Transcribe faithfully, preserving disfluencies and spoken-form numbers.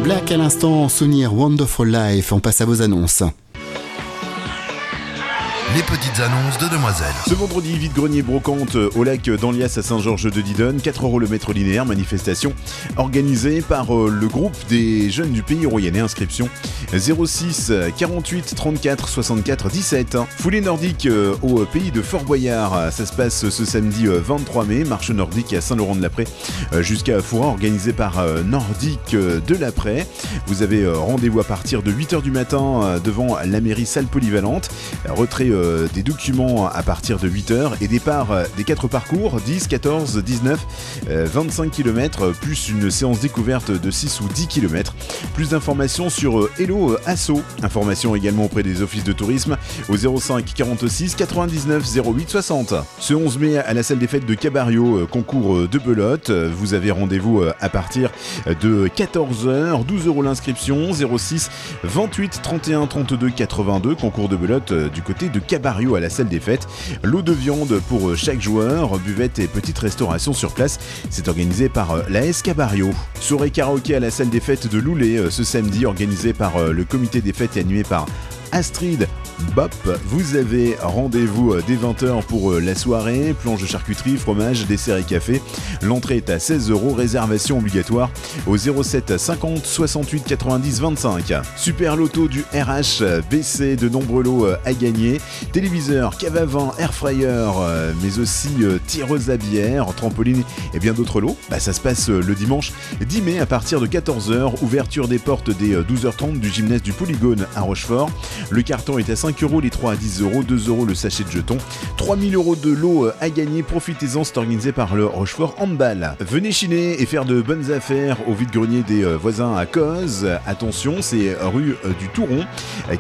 Black à l'instant, Souvenir Wonderful Life. On passe à vos annonces. Les petites annonces de Demoiselles. Ce vendredi, vide-grenier brocante au lac d'Anlias à Saint-Georges-de-Didonne, quatre euros le mètre linéaire, manifestation organisée par le groupe des jeunes du pays royalais. Inscription zéro six quarante-huit trente-quatre soixante-quatre dix-sept. Foulée nordique au pays de Fort-Boyard, ça se passe ce samedi vingt-trois mai, marche nordique à Saint-Laurent-de-Laprée jusqu'à Fourin, organisée par Nordique de Laprée. Vous avez rendez-vous à partir de huit heures du matin devant la mairie salle polyvalente. Retrait des documents à partir de huit heures et départ des quatre parcours dix, quatorze, dix-neuf, vingt-cinq kilomètres plus une séance découverte de six ou dix kilomètres. Plus d'informations sur Hello Asso. Informations également auprès des offices de tourisme au zéro cinq quarante-six quatre-vingt-dix-neuf zéro huit soixante. Ce onze mai à la salle des fêtes de Cabario, concours de belote. Vous avez rendez-vous à partir de quatorze heures, douze euros l'inscription, zéro six vingt-huit trente et un trente-deux quatre-vingt-deux. Concours de belote du côté de Cabario à la salle des fêtes. Lot de viande pour chaque joueur, buvette et petite restauration sur place. C'est organisé par l'A S Cabario. Soirée karaoké à la salle des fêtes de Loulé ce samedi, organisé par le comité des fêtes et animé par Astrid Bop. Vous avez rendez-vous dès vingt heures pour la soirée, planche de charcuterie, fromage, dessert et café. L'entrée est à seize euros, réservation obligatoire au zéro sept cinquante soixante-huit quatre-vingt-dix vingt-cinq. Super loto du R H B C, de nombreux lots à gagner. Téléviseur, cave à vin, air fryer, mais aussi tireuse à bière, trampoline et bien d'autres lots. Bah, ça se passe le dimanche dix mai à partir de quatorze heures. Ouverture des portes dès douze heures trente du gymnase du Polygone à Rochefort. Le carton est à cinq euros, les trois à dix euros, deux euros le sachet de jetons. trois mille euros de lot à gagner, profitez-en, c'est organisé par le Rochefort Handball. Venez chiner et faire de bonnes affaires au vide-grenier des voisins à Cause. Attention, c'est rue du Touron,